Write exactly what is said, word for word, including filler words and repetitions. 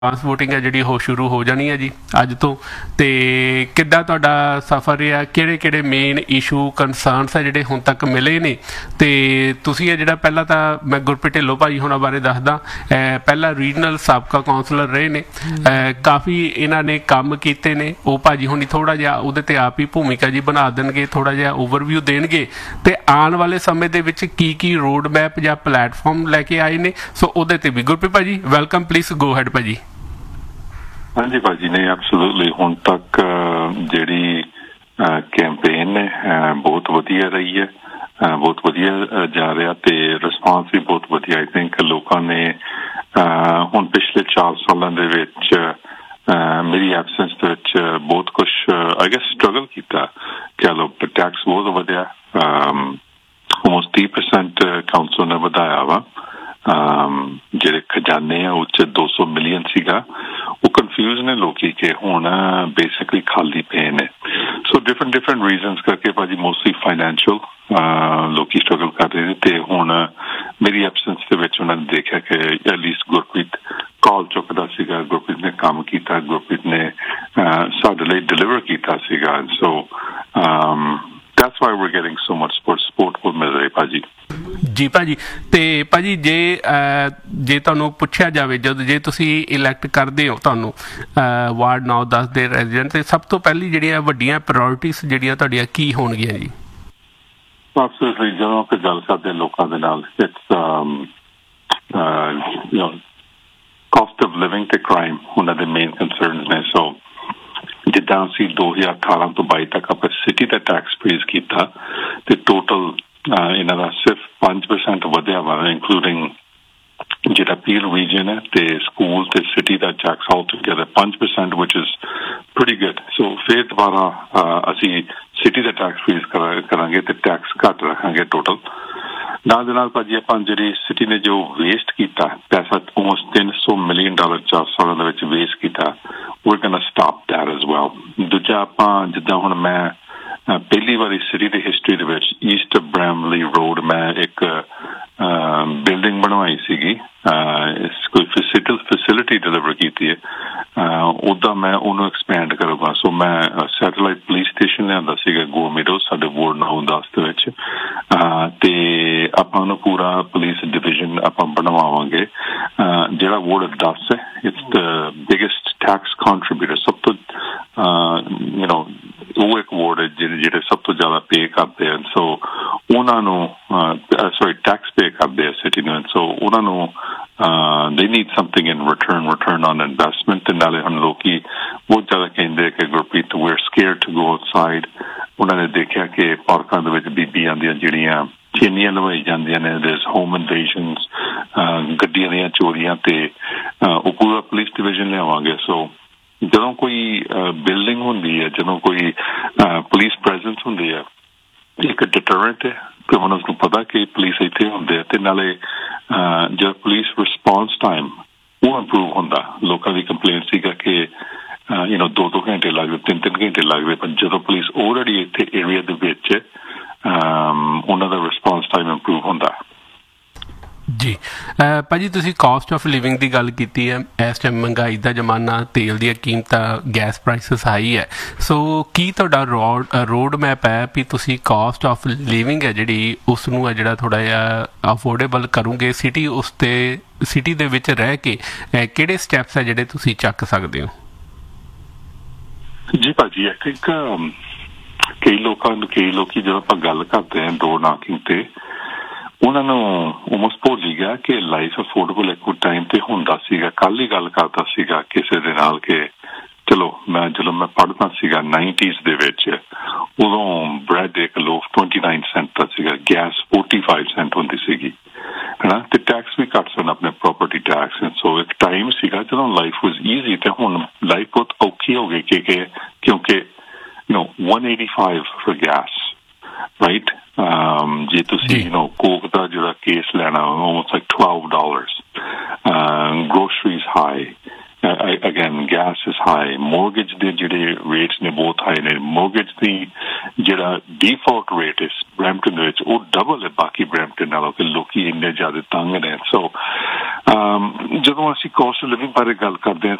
Advance voting ਹੈ ਜਿਹੜੀ ਉਹ ਸ਼ੁਰੂ ਹੋ ਜਾਣੀ ਹੈ ਜੀ ਅੱਜ ਤੋਂ। ਅਤੇ ਕਿੱਦਾਂ ਤੁਹਾਡਾ ਸਫ਼ਰ ਰਿਹਾ, ਕਿਹੜੇ ਕਿਹੜੇ ਮੇਨ ਇਸ਼ੂ ਕੰਸਰਨਸ ਹੈ ਜਿਹੜੇ ਹੁਣ ਤੱਕ ਮਿਲੇ ਨੇ, ਅਤੇ ਤੁਸੀਂ ਇਹ ਜਿਹੜਾ ਪਹਿਲਾਂ ਤਾਂ ਮੈਂ ਗੁਰਪ੍ਰੀਤ ਢਿੱਲੋਂ ਭਾਜੀ ਹੋਣਾ ਬਾਰੇ ਦੱਸਦਾ, ਪਹਿਲਾਂ ਰੀਜਨਲ ਸਾਬਕਾ ਕੌਂਸਲਰ ਰਹੇ ਨੇ, ਕਾਫੀ ਇਹਨਾਂ ਨੇ ਕੰਮ ਕੀਤੇ ਨੇ। ਉਹ ਭਾਜੀ ਹੁਣੀ ਥੋੜ੍ਹਾ ਜਿਹਾ ਉਹਦੇ 'ਤੇ ਆਪ ਹੀ ਭੂਮਿਕਾ ਜੀ ਬਣਾ ਦੇਣਗੇ, ਥੋੜ੍ਹਾ ਜਿਹਾ ਓਵਰਵਿਊ ਦੇਣਗੇ ਅਤੇ ਆਉਣ ਵਾਲੇ ਸਮੇਂ ਦੇ ਵਿੱਚ ਕੀ ਕੀ ਰੋਡ ਮੈਪ ਜਾਂ ਪਲੈਟਫਾਰਮ ਲੈ ਕੇ ਆਏ ਨੇ, ਸੋ ਉਹਦੇ 'ਤੇ ਵੀ। ਗੁਰਪ੍ਰੀਤ ਭਾਜੀ ਵੈਲਕਮ, ਪਲੀਜ਼ ਗੋ ਹੈਡ ਭਾਜੀ। ਹਾਂਜੀ ਭਾਜੀ, ਨਹੀਂ ਐਬਸੋਲੂਟਲੀ ਹੁਣ ਤੱਕ ਜਿਹੜੀ ਕੈਂਪੇਨ ਨੇ ਬਹੁਤ ਵਧੀਆ ਰਹੀ ਹੈ, ਬਹੁਤ ਵਧੀਆ ਜਾ ਰਿਹਾ ਤੇ ਰਿਸਪਾਂਸ ਵੀ ਬਹੁਤ ਵਧੀਆ। ਆਈ ਥਿੰਕ ਲੋਕਾਂ ਨੇ ਹੁਣ ਪਿਛਲੇ ਚਾਰ ਸਾਲਾਂ ਦੇ ਵਿੱਚ ਮੇਰੀ ਐਬਸੈਂਸ ਦੇ ਵਿੱਚ ਬਹੁਤ ਕੁਛ ਆਈ ਗੈਸ ਸਟਰਗਲ ਕੀਤਾ। ਕਹਿ ਲਓ ਟੈਕਸ ਬਹੁਤ ਵਧਿਆ, ਆਲਮੋਸਟ ਤੀਹ ਪਰਸੈਂਟ ਕਾਉਂਸਲ ਨੇ ਵਧਾਇਆ ਵਾ। ਜਿਹੜੇ ਖਜ਼ਾਨੇ ਆ ਉਹ 'ਚ ਦੋ ਸੌ ਮਿਲੀਅਨ ਸੀਗਾ, ਉਹ ਕਨਫਿਊਜ਼ ਨੇ ਲੋਕੀ ਕਿ ਹੁਣ ਬੇਸਿਕਲੀ ਖਾਲੀ ਪਏ ਨੇ। ਸੋ ਡਿਫਰੈਂਟ ਡਿਫਰੈਂਟ ਰੀਜ਼ਨਸ ਕਰਕੇ ਭਾਜੀ, ਮੋਸਟਲੀ ਫਾਈਨੈਂਸ਼ੀਅਲ ਲੋਕੀ ਸਟਰਗਲ ਕਰ ਰਹੇ ਨੇ। ਤੇ ਹੁਣ ਮੇਰੀ ਐਬਸੈਂਸ ਦੇ ਵਿੱਚ ਉਹਨਾਂ ਨੇ ਦੇਖਿਆ ਕਿ ਐਟਲੀਸਟ ਗੁਰਪ੍ਰੀਤ ਕਾਲ ਚੁੱਕਦਾ ਸੀਗਾ, ਗੁਰਪ੍ਰੀਤ ਨੇ ਕੰਮ ਕੀਤਾ, ਗੁਰਪ੍ਰੀਤ ਨੇ ਸਾਡੇ ਲਈ ਡਿਲੀਵਰ ਕੀਤਾ ਸੀਗਾ। ਸੋ that's why we're getting so much support support for ਮਿਲ ਰਹੀ ਭਾਜੀ। ਜੀ ਭਾਜੀ, ਅਤੇ ਭਾਜੀ ਜੇ ਜੇ ਤੁਹਾਨੂੰ ਪੁੱਛਿਆ ਜਾਵੇ, ਜਦੋਂ ਜੇ ਤੁਸੀਂ ਇਲੈਕਟ ਕਰਦੇ ਹੋ ਤੁਹਾਨੂੰ ਵਾਰਡ ਨੌ ਦਸ ਦੇ ਰੈਜ਼ੀਡੈਂਟ, ਅਤੇ ਸਭ ਤੋਂ ਪਹਿਲੀ ਜਿਹੜੀਆਂ ਵੱਡੀਆਂ ਪ੍ਰਾਇਓਰਟੀਜ਼ ਜਿਹੜੀਆਂ ਤੁਹਾਡੀਆਂ ਕੀ ਹੋਣਗੀਆਂ ਜੀ? ਐਬਸੋਲੂਟਲੀ, ਜਦੋਂ ਕਿ ਗੱਲ ਕਰਦੇ ਲੋਕਾਂ ਦੇ ਨਾਲ, ਇਟਸ ਕਾਸਟ ਆਫ ਲਿਵਿੰਗ ਤੇ ਕ੍ਰਾਈਮ ਉਹਨਾਂ ਦੇ ਮੇਨ ਕੰਸਰਨਸ ਨੇ। ਸੋ ਜਿੱਦਾਂ ਅਸੀਂ ਦੋ ਹਜ਼ਾਰ ਅਠਾਰਾਂ ਤੋਂ ਬਾਈ ਤੱਕ ਆਪਾਂ ਸਿਟੀ ਦਾ ਟੈਕਸ ਫ੍ਰੀਜ਼ ਕੀਤਾ ਤੇ ਟੋਟਲ ਇਹਨਾਂ ਦਾ ਸਿਰਫ ਪੰਜ ਪਰਸੈਂਟ ਵਧਿਆ ਵਾ, ਇੰਕਲੂਡਿੰਗ ਜਿਹੜਾ ਪੀਲ ਰੀਜਨ ਹੈ ਤੇ ਸਕੂਲ ਤੇ ਸਿਟੀ ਦਾ ਟੈਕਸ ਆਲ ਟੂਗੇਦਰ ਪੰਜ percent, which is pretty good. ਸੋ ਫਿਰ ਦੁਬਾਰਾ ਅਸੀਂ ਸਿਟੀ ਦਾ ਟੈਕਸ ਫ੍ਰੀਜ਼ ਕਰਾਂਗੇ ਤੇ ਟੈਕਸ ਘੱਟ ਰੱਖਾਂਗੇ ਟੋਟਲ। ਨਾਲ ਦੇ ਨਾਲ ਭਾਜੀ ਆਪਾਂ ਜਿਹੜੀ ਸਿਟੀ ਨੇ ਜੋ ਵੇਸਟ ਕੀਤਾ ਪੈਸਾ, ਆਲਮੋਸਟ ਤਿੰਨ ਸੌ ਮਿਲੀਅਨ ਡਾਲਰ ਚਾਰ ਸਾਲਾਂ ਦੇ ਵਿੱਚ ਵੇਸਟ ਕੀਤਾ, we're gonna stop that as well। ਦੂਜਾ ਆਪਾਂ ਜਿੱਦਾਂ ਹੁਣ ਮੈਂ ਪਹਿਲੀ ਵਾਰੀ ਸਿਟੀ ਦੀ ਹਿਸਟਰੀ ਦੇ ਵਿੱਚ ਈਸਟ ਬ੍ਰੈਮਲੀ ਰੋਡ ਮੈਂ ਇੱਕ ਬਿਲਡਿੰਗ ਬਣਵਾਈ ਸੀਗੀ, ਕੋਈ ਫੈਸਿਲਿਟੀ ਫੈਸਿਲਿਟੀ ਡਿਲੀਵਰ ਕੀਤੀ ਹੈ, ਉੱਦਾਂ ਮੈਂ ਉਹਨੂੰ ਐਕਸਪੈਂਡ ਕਰੂੰਗਾ। ਸੋ ਮੈਂ ਸੈਟੇਲਾਈਟ ਪੁਲਿਸ ਸਟੇਸ਼ਨ ਲਿਆਂਦਾ ਸੀਗਾ ਗੋਮੀਡੋ ਸਾਡੇ ਵਾਰਡ ਨੌ ਦਸ ਦੇ ਵਿੱਚ, ਤੇ ਆਪਾਂ ਉਹਨੂੰ ਪੂਰਾ ਪੁਲਿਸ ਡਿਵੀਜ਼ਨ ਆਪਾਂ ਬਣਵਾਵਾਂਗੇ। ਜਿਹੜਾ ਵਾਰਡ ਦਸ ਹੈ, ਇਟਸ ਦ ਬਿਗੇਸਟ ਟੈਕਸ ਕੰਟਰੀਬਿਊਟਰ, ਸਭ ਤੋਂ ਯੂ ਨੋ ਉਹ ਇੱਕ ਵਾਰਡ ਹੈ ਜਿਹੜੇ ਜਿਹੜੇ ਸਭ ਤੋਂ ਜ਼ਿਆਦਾ ਪੇ ਕਰਦੇ ਹਨ। ਸੋ ਉਹਨਾਂ ਨੂੰ ਸੋਰੀ ਟੈਕਸ ਪੇ ਕਰਦੇ ਆ ਸਿਟੀ ਨੂੰ। ਸੋ ਉਹਨਾਂ ਨੂੰ they need something in return, return on investment। ਤੇ ਨਾਲੇ ਹੁਣ ਲੋਕੀ ਬਹੁਤ ਜ਼ਿਆਦਾ ਕਹਿੰਦੇ ਕਿ Gurpreet we're scared to go outside। ਉਹਨਾਂ ਨੇ ਦੇਖਿਆ ਕਿ ਪਾਰਕਾਂ ਦੇ ਵਿੱਚ ਬੀਬੀਆਂ ਦੀਆਂ ਜਿਹੜੀਆਂ ਚੀਨੀਆਂ ਲਵਾਈ ਜਾਂਦੀਆਂ ਨੇ, there's home invasions, ਗੱਡੀਆਂ ਦੀਆਂ ਚੋਰੀਆਂ, ਤੇ ਉਹ ਪੂਰਾ ਪੁਲਿਸ ਡਿਵੀਜ਼ਨ ਲਿਆਵਾਂਗੇ। ਸੋ ਜਦੋਂ ਕੋਈ ਬਿਲਡਿੰਗ ਹੁੰਦੀ ਹੈ, ਜਦੋਂ ਕੋਈ ਪੁਲਿਸ ਪ੍ਰੈਜ਼ੈਂਸ ਹੁੰਦੀ ਹੈ, ਇੱਕ ਡਿਟਰੈਂਟ ਹੈ ਕਿ ਉਹਨਾਂ ਨੂੰ ਪਤਾ ਕਿ ਪੁਲਿਸ ਇੱਥੇ ਹੁੰਦੇ ਆ, ਤੇ ਨਾਲੇ ਜਿਹੜਾ ਪੁਲਿਸ ਰਿਸਪੌਂਸ ਟਾਈਮ ਉਹ ਇੰਪਰੂਵ ਹੁੰਦਾ। ਲੋਕਾਂ ਦੀ ਕੰਪਲੇਂਟ ਸੀਗਾ ਕਿ ਯੂ ਨੋ ਦੋ ਦੋ ਘੰਟੇ ਲੱਗਦੇ, ਤਿੰਨ ਤਿੰਨ ਘੰਟੇ ਲੱਗਦੇ, ਪਰ ਜਦੋਂ ਪੁਲਿਸ ਆਲਰੇਡੀ ਇੱਥੇ ਏਰੀਆ ਦੇ ਵਿੱਚ ਉਹਨਾਂ ਦਾ ਰਿਸਪੌਂਸ ਟਾਈਮ ਇੰਪਰੂਵ ਹੁੰਦਾ। ਜੀ ਭਾਅ ਜੀ, ਤੁਸੀਂ ਕਾਸਟ ਆਫ ਲਿਵਿੰਗ ਦੀ ਗੱਲ ਕੀਤੀ ਹੈ। ਇਸ ਟਾਈਮ ਮਹਿੰਗਾਈ ਦਾ ਜ਼ਮਾਨਾ, ਤੇਲ ਦੀਆਂ ਕੀਮਤਾਂ, ਗੈਸ ਪ੍ਰਾਈਸਿਸ ਹਾਈ ਹੈ। ਸੋ ਕੀ ਤੁਹਾਡਾ ਰੋਡ ਰੋਡ ਮੈਪ ਹੈ ਵੀ ਤੁਸੀਂ ਕਾਸਟ ਆਫ ਲਿਵਿੰਗ ਹੈ ਜਿਹੜੀ ਉਸ ਨੂੰ ਹੈ ਜਿਹੜਾ ਥੋੜ੍ਹਾ ਜਿਹਾ ਅਫੋਰਡੇਬਲ ਕਰੋਗੇ ਸਿਟੀ, ਉਸ 'ਤੇ ਸਿਟੀ ਦੇ ਵਿੱਚ ਰਹਿ ਕੇ ਕਿਹੜੇ ਸਟੈਪਸ ਹੈ ਜਿਹੜੇ ਤੁਸੀਂ ਚੱਕ ਸਕਦੇ ਹੋ? ਜੀ ਭਾਅ ਜੀ, ਆਈ ਥਿੰਕ ਕਈ ਲੋਕਾਂ ਨੂੰ ਕਈ ਲੋਕੀ ਜਦੋਂ ਆਪਾਂ ਗੱਲ ਕਰਦੇ ਹਾਂ ਡੋਰ ਨਾਕਿੰਗ ਤੇ, ਉਹਨਾਂ ਨੂੰ ਆਲਮੋਸਟ ਭੁੱਲ ਹੀ ਗਿਆ ਕਿ ਲਾਈਫ ਅਫੋਰਡੇਬਲ ਇੱਕ ਟਾਈਮ ਤੇ ਹੁੰਦਾ ਸੀਗਾ। ਕੱਲ ਹੀ ਗੱਲ ਕਰਦਾ ਸੀਗਾ ਕਿਸੇ ਦੇ ਨਾਲ ਕਿ ਚਲੋ ਮੈਂ ਜਦੋਂ ਮੈਂ ਪੜ੍ਹਦਾ ਸੀਗਾ ਨਾਈਨਟੀਜ਼ ਦੇ ਵਿੱਚ, ਉਦੋਂ ਬ੍ਰੈਡ ਇੱਕ ਲੋਫ ਟਵੈਂਟੀ ਨਾਈਨ ਸੈਂਟ ਦਾ ਸੀਗਾ, ਗੈਸ ਫੋਰਟੀ ਫਾਈਵ ਸੈਂਟ ਹੁੰਦੀ ਸੀਗੀ, ਹੈ ਨਾ, ਤੇ ਟੈਕਸ ਵੀ ਘੱਟ ਸਨ ਆਪਣੇ ਪ੍ਰੋਪਰਟੀ ਟੈਕਸ। ਸੋ ਇੱਕ ਟਾਈਮ ਸੀਗਾ ਜਦੋਂ ਲਾਈਫ ਵਾਜ਼ ਈਜ਼ੀ, ਤੇ ਹੁਣ ਲਾਈਫ ਬਹੁਤ ਔਖੀ ਹੋ ਗਈ ਕਿ ਕਿਉਂਕਿ you know one eighty-five for gas, right? ਜੇ ਤੁਸੀਂ ਯੂ ਨੋ ਕੋਕ ਦਾ ਜਿਹੜਾ ਕੇਸ ਲੈਣਾ almost like twelve dollars, groceries high, again gas is high, mortgage ਦੇ ਜਿਹੜੇ ਰੇਟਸ ਨੇ ਬਹੁਤ ਹਾਈ ਨੇ। ਮੋਰਗੇਜ ਦੀ ਜਿਹੜਾ ਡੀਫਾਲਟ ਰੇਟ ਇਸ ਬਰੈਂਪਟਨ ਦੇ ਵਿੱਚ ਉਹ ਡਬਲ ਹੈ ਬਾਕੀ ਬਰੈਂਪਟਨ ਨਾਲੋਂ, ਕਿ ਲੋਕੀ ਇੰਨੇ ਜ਼ਿਆਦਾ ਤੰਗ ਨੇ। ਸੋ ਜਦੋਂ ਅਸੀਂ ਕਾਸਟ ਆਫ ਲਿਵਿੰਗ ਬਾਰੇ ਗੱਲ ਕਰਦੇ ਹਾਂ